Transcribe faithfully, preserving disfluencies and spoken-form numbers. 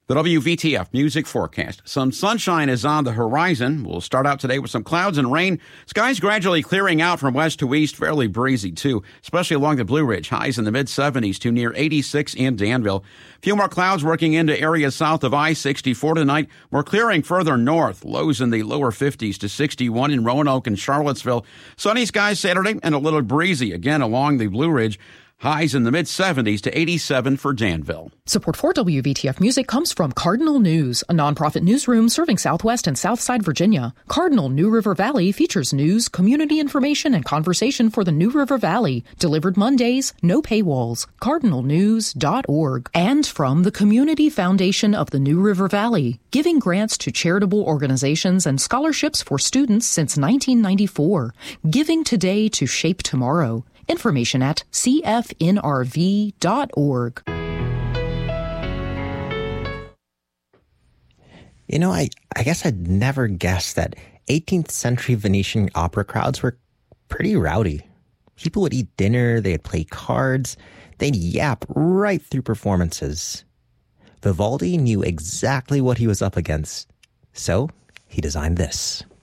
The W V T F Music Forecast. Some sunshine is on the horizon. We'll start out today with some clouds and rain. Skies gradually clearing out from west to east. Fairly breezy, too, especially along the Blue Ridge. Highs in the mid-seventies to near eighty-six in Danville. A few more clouds working into areas south of I sixty-four tonight. More clearing further north. Lows in the lower fifties to sixty-one in Roanoke and Charlottesville. Sunny skies Saturday and a little breezy again along the Blue Ridge. Highs in the mid-seventies to eighty-seven for Danville. Support for W V T F Music comes from Cardinal News, a nonprofit newsroom serving Southwest and Southside Virginia. Cardinal New River Valley features news, community information, and conversation for the New River Valley. Delivered Mondays, no paywalls. cardinal news dot org. And from the Community Foundation of the New River Valley, giving grants to charitable organizations and scholarships for students since nineteen ninety-four. Giving today to shape tomorrow. Information at c f n r v dot org. You know, I, I guess I'd never guessed that eighteenth century Venetian opera crowds were pretty rowdy. People would eat dinner, they'd play cards, they'd yap right through performances. Vivaldi knew exactly what he was up against, so he designed this.